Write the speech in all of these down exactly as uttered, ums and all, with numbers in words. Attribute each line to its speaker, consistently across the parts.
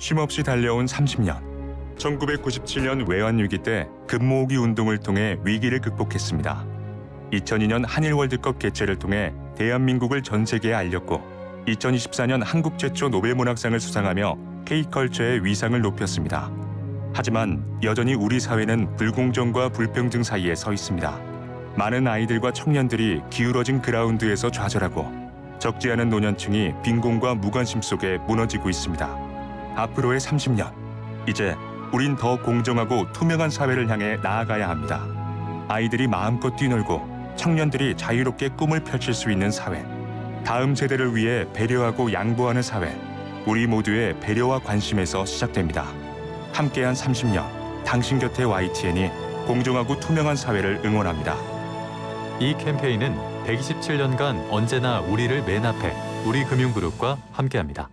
Speaker 1: 쉼없이 달려온 삼십 년. 천구백구십칠 년 외환위기 때 금모으기 운동을 통해 위기를 극복했습니다. 이천이 년 한일 월드컵 개최를 통해 대한민국을 전 세계에 알렸고 이천이십사 년 한국 최초 노벨문학상을 수상하며 K컬처의 위상을 높였습니다. 하지만 여전히 우리 사회는 불공정과 불평등 사이에 서 있습니다. 많은 아이들과 청년들이 기울어진 그라운드에서 좌절하고 적지 않은 노년층이 빈곤과 무관심 속에 무너지고 있습니다. 앞으로의 삼십 년, 이제 우린 더 공정하고 투명한 사회를 향해 나아가야 합니다. 아이들이 마음껏 뛰놀고 청년들이 자유롭게 꿈을 펼칠 수 있는 사회, 다음 세대를 위해 배려하고 양보하는 사회, 우리 모두의 배려와 관심에서 시작됩니다. 함께한 삼십 년, 당신 곁에 와이티엔이 공정하고 투명한 사회를 응원합니다.
Speaker 2: 이 캠페인은 백이십칠 년간 언제나 우리를 맨 앞에 우리금융그룹과 함께합니다.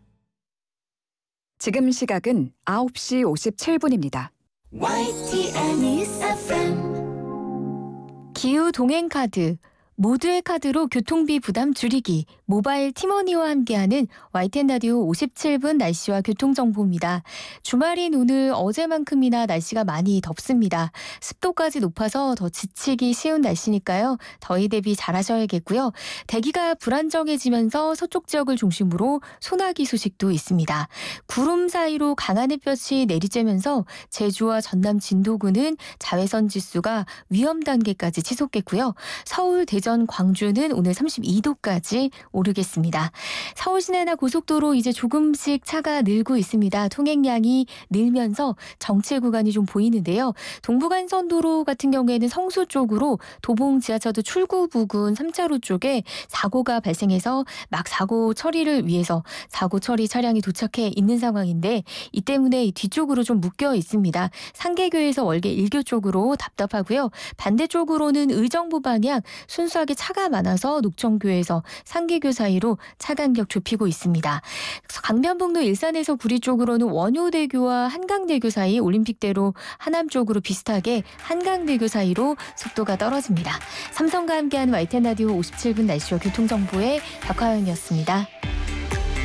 Speaker 3: 지금 시각은 아홉 시 오십칠 분입니다.
Speaker 4: 와이티엔 News 에프엠.
Speaker 5: 기후 동행 카드, 모두의 카드로 교통비 부담 줄이기, 모바일 티머니와 함께하는 와이티엔 라디오 오십칠 분 날씨와 교통정보입니다. 주말인 오늘 어제만큼이나 날씨가 많이 덥습니다. 습도까지 높아서 더 지치기 쉬운 날씨니까요. 더위 대비 잘하셔야겠고요. 대기가 불안정해지면서 서쪽 지역을 중심으로 소나기 소식도 있습니다. 구름 사이로 강한 햇볕이 내리쬐면서 제주와 전남 진도군은 자외선 지수가 위험 단계까지 치솟겠고요. 서울, 대전, 대전, 광주는 오늘 삼십이 도까지 오르겠습니다. 서울 시내나 고속도로 이제 조금씩 차가 늘고 있습니다. 통행량이 늘면서 정체 구간이 좀 보이는데요. 동부간선도로 같은 경우에는 성수 쪽으로 도봉 지하철도 출구 부근 삼 차로 쪽에 사고가 발생해서 막 사고 처리를 위해서 사고 처리 차량이 도착해 있는 상황인데 이 때문에 이 뒤쪽으로 좀 묶여 있습니다. 상계교에서 월계 일교 쪽으로 답답하고요. 반대쪽으로는 의정부 방향 순수 하게 차가 많아서 녹청교에서 상계교 사이로 차 간격 좁히고 있습니다. 강변북로 일산에서 구리 쪽으로는 원효대교와 한강대교 사이 올림픽대로 하남 쪽으로 비슷하게 한강대교 사이로 속도가 떨어집니다. 삼성과 함께하는 와이티엔 라디오 오십칠 분 날씨와 교통정보의 박화영이었습니다.